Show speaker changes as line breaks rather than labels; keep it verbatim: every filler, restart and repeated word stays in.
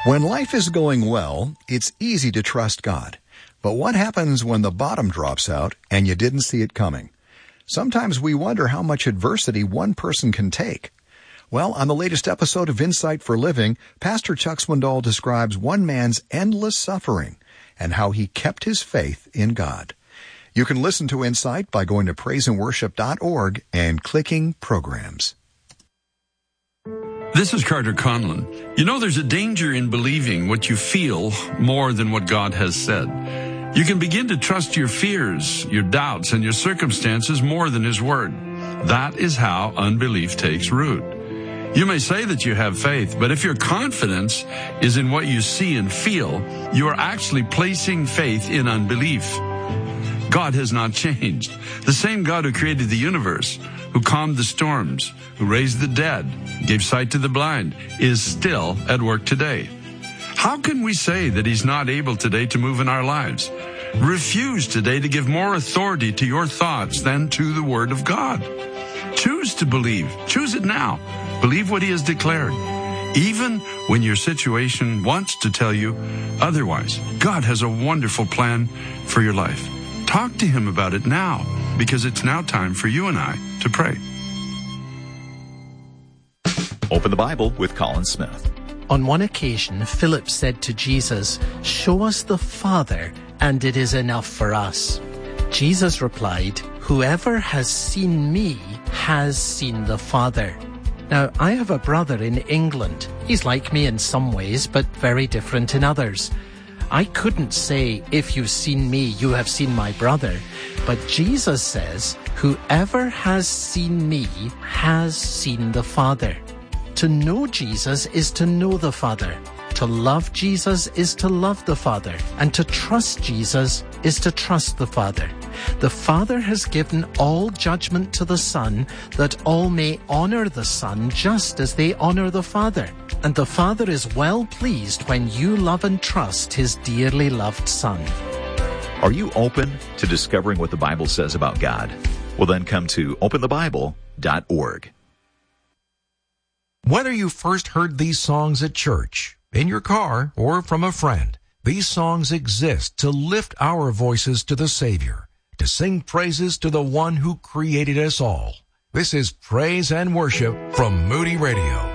When life is going well, it's easy to trust God. But what happens when the bottom drops out and you didn't see it coming? Sometimes we wonder how much adversity one person can take. Well, on the latest episode of Insight for Living, Pastor Chuck Swindoll describes one man's endless suffering and how he kept his faith in God. You can listen to Insight by going to praise and worship dot org and clicking Programs.
This is Carter Conlon. You know, there's a danger in believing what you feel more than what God has said. You can begin to trust your fears, your doubts, and your circumstances more than His Word. That is how unbelief takes root. You may say that you have faith, but if your confidence is in what you see and feel, you are actually placing faith in unbelief. God has not changed. The same God who created the universe, who calmed the storms, who raised the dead, gave sight to the blind, is still at work today. How can we say that He's not able today to move in our lives? Refuse today to give more authority to your thoughts than to the Word of God. Choose to believe. Choose it now. Believe what He has declared. Even when your situation wants to tell you otherwise, God has a wonderful plan for your life. Talk to Him about it now, because it's now time for you and I to pray.
Open the Bible with Colin Smith.
On one occasion, Philip said to Jesus, "Show us the Father, and it is enough for us." Jesus replied, "Whoever has seen me has seen the Father." Now, I have a brother in England. He's like me in some ways, but very different in others. I couldn't say, "If you've seen me, you have seen my brother." But Jesus says, "Whoever has seen me has seen the Father." To know Jesus is to know the Father. To love Jesus is to love the Father. And to trust Jesus is to trust the Father. The Father has given all judgment to the Son, that all may honor the Son just as they honor the Father. And the Father is well pleased when you love and trust His dearly loved Son.
Are you open to discovering what the Bible says about God? Well, then come to open the bible dot org.
Whether you first heard these songs at church, in your car, or from a friend, these songs exist to lift our voices to the Savior, to sing praises to the one who created us all. This is Praise and Worship from Moody Radio.